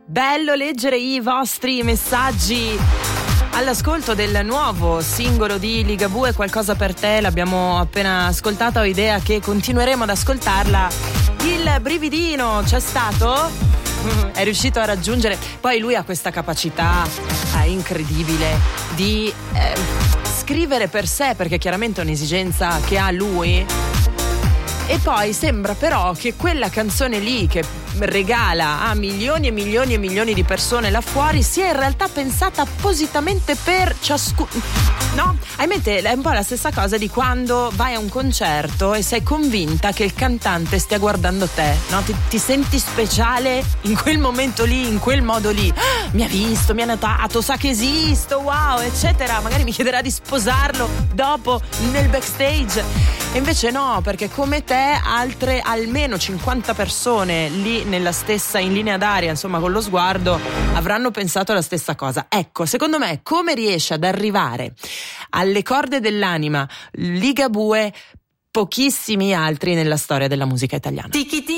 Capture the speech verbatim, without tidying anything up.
Bello leggere i vostri messaggi all'ascolto del nuovo singolo di Ligabue, Qualcosa per te. L'abbiamo appena ascoltata, ho idea che continueremo ad ascoltarla. Il brividino c'è stato? È riuscito a raggiungere. Poi lui ha questa capacità eh, incredibile di eh, scrivere per sé, perché chiaramente è un'esigenza che ha lui. E poi sembra però che quella canzone lì che regala a milioni e milioni e milioni di persone là fuori sia in realtà pensata appositamente per ciascuno, no? Hai in mente, è un po' la stessa cosa di quando vai a un concerto e sei convinta che il cantante stia guardando te, no? Ti, ti senti speciale in quel momento lì, in quel modo lì. Ah, mi ha visto, mi ha notato, sa che esisto, wow, eccetera. Magari mi chiederà di sposarlo dopo nel backstage. E invece no, perché come te altre almeno cinquanta persone lì nella stessa, in linea d'aria, insomma con lo sguardo, avranno pensato la stessa cosa. Ecco, secondo me come riesce ad arrivare alle corde dell'anima Ligabue, pochissimi altri nella storia della musica italiana.